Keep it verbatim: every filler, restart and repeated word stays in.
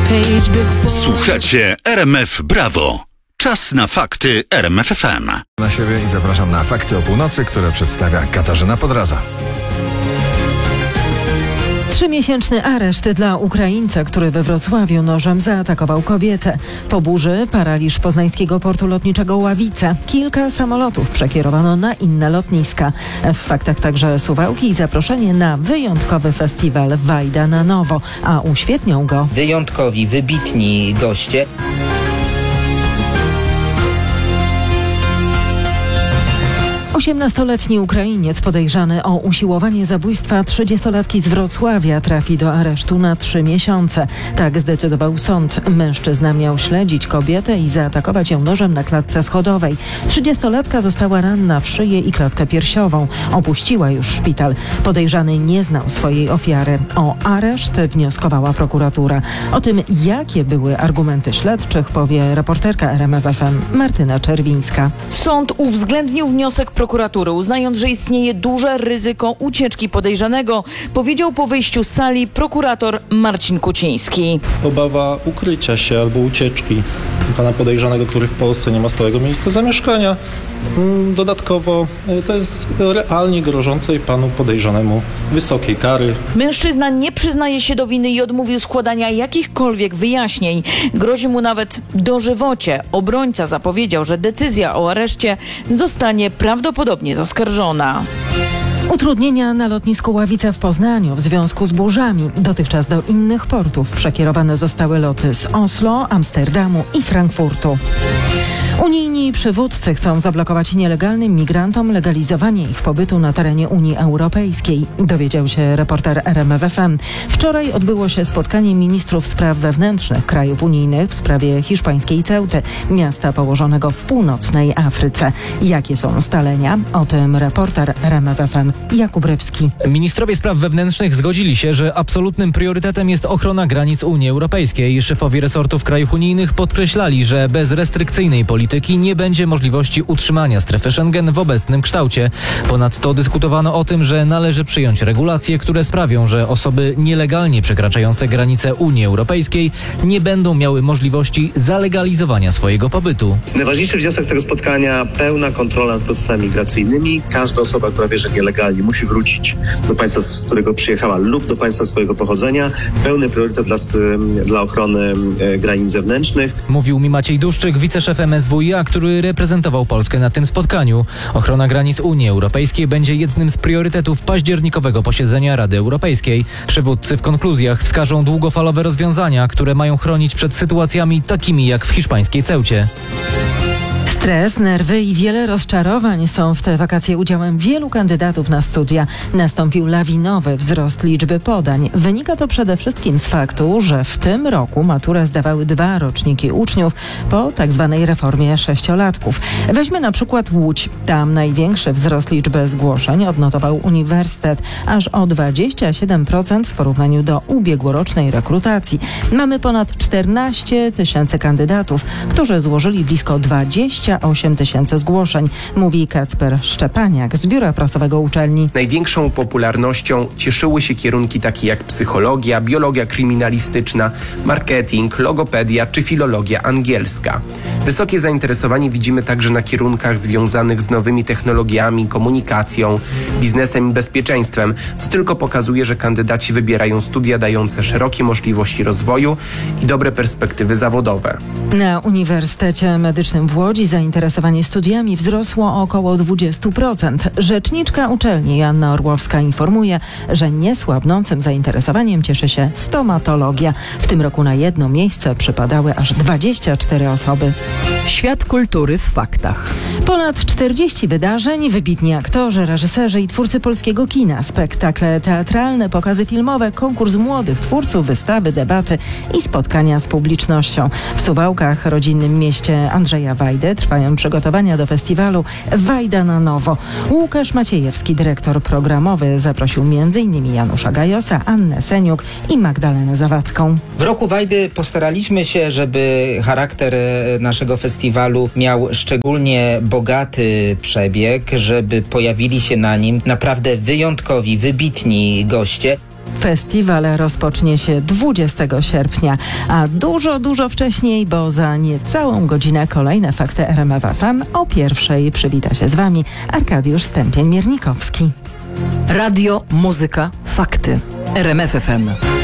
Słuchacie R M F Brawo. Czas na fakty R M F F M. Na siebie i zapraszam na Fakty o północy, które przedstawia Katarzyna Podraza. Trzymiesięczny areszt dla Ukraińca, który we Wrocławiu nożem zaatakował kobietę. Po burzy paraliż poznańskiego portu lotniczego Ławica. Kilka samolotów przekierowano na inne lotniska. W faktach także Suwałki i zaproszenie na wyjątkowy festiwal Wajda na nowo, a uświetnią go wyjątkowi, wybitni goście. osiemnastoletni Ukrainiec podejrzany o usiłowanie zabójstwa trzydziestolatki z Wrocławia trafi do aresztu na trzy miesiące. Tak zdecydował sąd. Mężczyzna miał śledzić kobietę i zaatakować ją nożem na klatce schodowej. trzydziestolatka została ranna w szyję i klatkę piersiową. Opuściła już szpital. Podejrzany nie znał swojej ofiary. O areszt wnioskowała prokuratura. O tym, jakie były argumenty śledczych, powie reporterka R M F F M Martyna Czerwińska. Sąd uwzględnił wniosek prokuratury, uznając, że istnieje duże ryzyko ucieczki podejrzanego, powiedział po wyjściu z sali prokurator Marcin Kuciński. Obawa ukrycia się albo ucieczki pana podejrzanego, który w Polsce nie ma stałego miejsca zamieszkania. Dodatkowo to jest realnie grożącej panu podejrzanemu wysokiej kary. Mężczyzna nie przyznaje się do winy i odmówił składania jakichkolwiek wyjaśnień. Grozi mu nawet dożywocie. Obrońca zapowiedział, że decyzja o areszcie zostanie prawdopodobnie zaskarżona. Utrudnienia na lotnisku Ławica w Poznaniu w związku z burzami. Dotychczas do innych portów przekierowane zostały loty z Oslo, Amsterdamu i Frankfurtu. Unijni przywódcy chcą zablokować nielegalnym migrantom legalizowanie ich pobytu na terenie Unii Europejskiej, dowiedział się reporter R M F F M. Wczoraj odbyło się spotkanie ministrów spraw wewnętrznych krajów unijnych w sprawie hiszpańskiej Ceuty, miasta położonego w północnej Afryce. Jakie są ustalenia? O tym reporter R M F F M Jakub Rybski. Ministrowie spraw wewnętrznych zgodzili się, że absolutnym priorytetem jest ochrona granic Unii Europejskiej. Szefowie resortów krajów unijnych podkreślali, że bez restrykcyjnej polityki nie będzie możliwości utrzymania strefy Schengen w obecnym kształcie. Ponadto dyskutowano o tym, że należy przyjąć regulacje, które sprawią, że osoby nielegalnie przekraczające granice Unii Europejskiej nie będą miały możliwości zalegalizowania swojego pobytu. Najważniejszy wniosek z tego spotkania: pełna kontrola nad procesami migracyjnymi. Każda osoba, która wie, że nielegalnie, musi wrócić do państwa, z którego przyjechała, lub do państwa swojego pochodzenia. Pełny priorytet dla, dla ochrony granic zewnętrznych. Mówił mi Maciej Duszczyk, wiceszef M S W i A, który reprezentował Polskę na tym spotkaniu. Ochrona granic Unii Europejskiej będzie jednym z priorytetów październikowego posiedzenia Rady Europejskiej. Przywódcy w konkluzjach wskażą długofalowe rozwiązania, które mają chronić przed sytuacjami takimi jak w hiszpańskiej Ceucie. Stres, nerwy i wiele rozczarowań są w te wakacje udziałem wielu kandydatów na studia. Nastąpił lawinowy wzrost liczby podań. Wynika to przede wszystkim z faktu, że w tym roku maturę zdawały dwa roczniki uczniów po tak zwanej reformie sześciolatków. Weźmy na przykład Łódź. Tam największy wzrost liczby zgłoszeń odnotował uniwersytet, aż o dwadzieścia siedem procent w porównaniu do ubiegłorocznej rekrutacji. Mamy ponad czternaście tysięcy kandydatów, którzy złożyli blisko dwadzieścia osiem tysięcy zgłoszeń, mówi Kacper Szczepaniak z Biura Prasowego Uczelni. Największą popularnością cieszyły się kierunki takie jak psychologia, biologia kryminalistyczna, marketing, logopedia czy filologia angielska. Wysokie zainteresowanie widzimy także na kierunkach związanych z nowymi technologiami, komunikacją, biznesem i bezpieczeństwem, co tylko pokazuje, że kandydaci wybierają studia dające szerokie możliwości rozwoju i dobre perspektywy zawodowe. Na Uniwersytecie Medycznym w Łodzi zainteresowanie studiami wzrosło o około dwadzieścia procent. Rzeczniczka uczelni Joanna Orłowska informuje, że niesłabnącym zainteresowaniem cieszy się stomatologia. W tym roku na jedno miejsce przypadały aż dwadzieścia cztery osoby. Świat kultury w faktach. Ponad czterdzieści wydarzeń, wybitni aktorzy, reżyserzy i twórcy polskiego kina, spektakle teatralne, pokazy filmowe, konkurs młodych twórców, wystawy, debaty i spotkania z publicznością. W Suwałkach, rodzinnym mieście Andrzeja Wajdy, trwają przygotowania do festiwalu Wajda na nowo. Łukasz Maciejewski, dyrektor programowy, zaprosił między innymi Janusza Gajosa, Annę Seniuk i Magdalenę Zawadzką. W roku Wajdy postaraliśmy się, żeby charakter naszego festiwalu miał szczególnie bogaty przebieg, żeby pojawili się na nim naprawdę wyjątkowi, wybitni goście. Festiwal rozpocznie się dwudziestego sierpnia, a dużo, dużo wcześniej, bo za niecałą godzinę kolejne fakty R M F F M. O pierwszej przywita się z Wami Arkadiusz Stępień-Miernikowski. Radio, muzyka, fakty. R M F F M.